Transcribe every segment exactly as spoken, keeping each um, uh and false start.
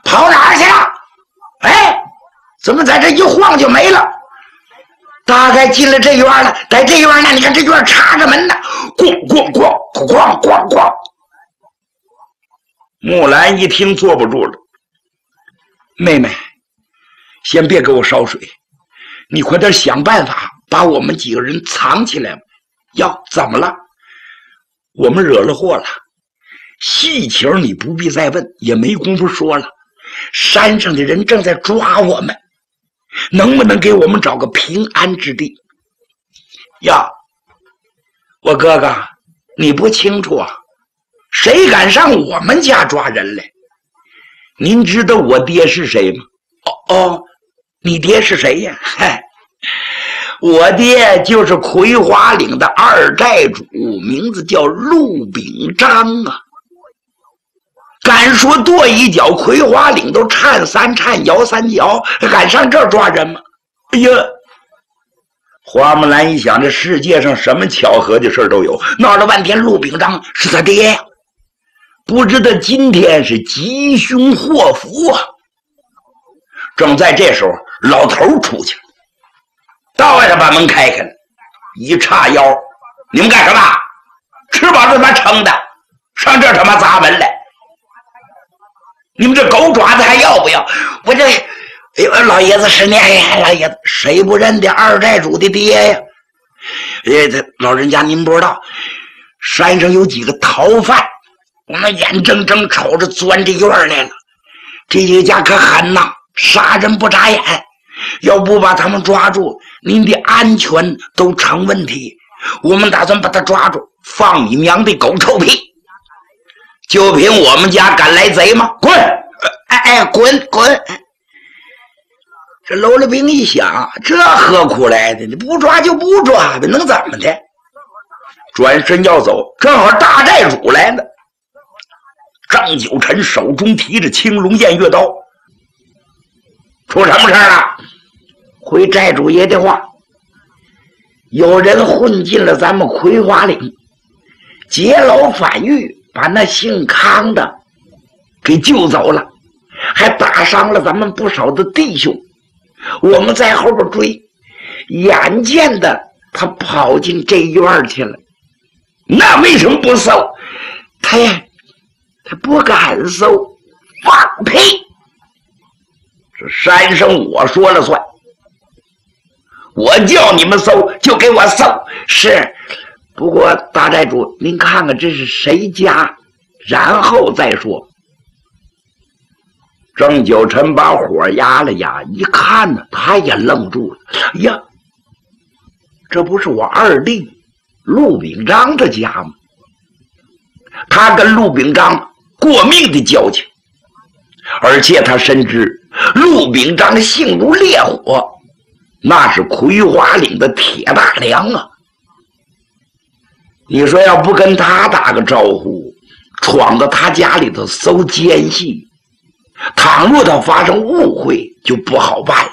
跑哪儿去了？哎，怎么在这一晃就没了？大概进了这院了，在这院呢，你看这院插着门呢，咣咣咣咣咣咣。木兰一听坐不住了，妹妹，先别给我烧水，你快点想办法把我们几个人藏起来吧。哟，怎么了？我们惹了祸了。细情你不必再问，也没工夫说了。山上的人正在抓我们，能不能给我们找个平安之地？呀，我哥哥，你不清楚啊，谁敢上我们家抓人来？您知道我爹是谁吗？哦哦，你爹是谁呀？嗨，我爹就是葵花岭的二寨主，名字叫陆秉章啊。敢说跺一脚，葵花岭都颤三颤，摇三摇，敢上这儿抓人吗？哎呀！花木兰一想，这世界上什么巧合的事都有，闹了半天陆秉章是他爹呀，不知道今天是吉凶祸福啊！正在这时候，老头出去了，到外头把门开开了，一叉腰：“你们干什么？吃饱了他妈撑的，上这儿他妈砸门来！你们这狗爪子还要不要？我这，哎呦，老爷子是你，哎呀，老爷子，谁不认得二寨主的爹呀？哎，这老人家您不知道，山上有几个逃犯，我们眼睁睁瞅着钻这院来了。这几家可狠呐，杀人不眨眼，要不把他们抓住，您的安全都成问题。我们打算把他抓住，放你娘的狗臭屁！就凭我们家敢来贼吗？滚！哎哎，滚滚！这娄了兵一想，这何苦来的？你不抓就不抓呗，能怎么的？转身要走，正好大寨主来了。张九臣手中提着青龙偃月刀，出什么事了？回寨主爷的话，有人混进了咱们葵花岭，劫牢反狱，把那姓康的给救走了，还打伤了咱们不少的弟兄。我们在后边追，眼见的他跑进这院去了。那为什么不搜？他呀，他不敢搜。放屁！这山上我说了算，我叫你们搜就给我搜。是，不过大寨主，您看看这是谁家，然后再说。郑九臣把火压了压，一看呢，他也愣住了。哎呀，这不是我二弟陆秉章的家吗？他跟陆秉章过命的交情，而且他深知陆秉章性如烈火，那是葵花岭的铁大梁啊！你说要不跟他打个招呼，闯到他家里头搜奸细，倘若他发生误会，就不好办了。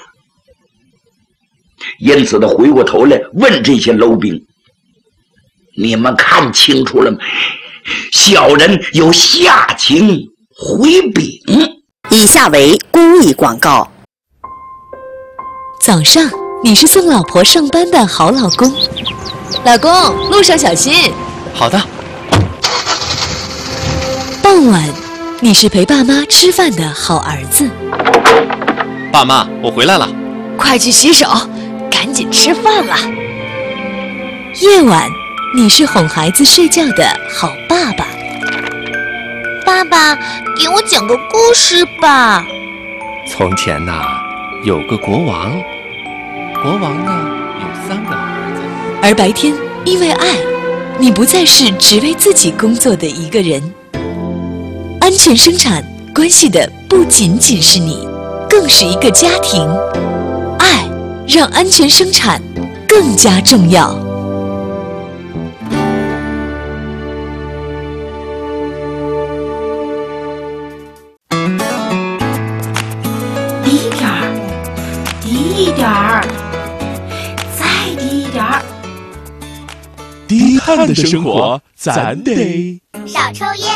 因此他回过头来问这些楼兵：“你们看清楚了吗？小人有下情回禀。” 以下为公益广告。 早上，你是送老婆上班的好老公，老公路上小心。 好的。 傍晚，你是陪爸妈吃饭的好儿子。 爸妈，我回来了。 快去洗手，赶紧吃饭了。夜晚，你是哄孩子睡觉的好爸爸。 爸爸，给我讲个故事吧。 从前呐，有个国王，国王呢有三个儿子。 而白天，因为爱，你不再是只为自己工作的一个人。安全生产关系的不仅仅是你，更是一个家庭。爱让安全生产更加重要。 低一点儿，低一点儿，再低一点儿。 低碳的生活，咱得少抽烟，